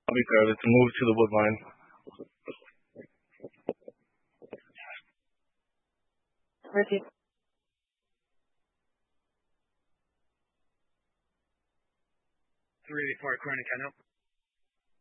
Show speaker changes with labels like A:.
A: Copy, sir. Let's move to the wood line.
B: Ready.
C: 384, according to Ken.